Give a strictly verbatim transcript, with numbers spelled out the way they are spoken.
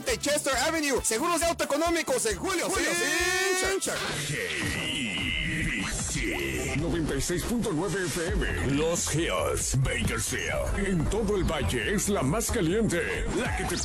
frente Chester Avenue. Seguros de auto económicos en Julio, Julio Fincher. noventa y seis punto nueve F M. Los Hills, Bakersfield. En todo el valle es la más caliente, la que te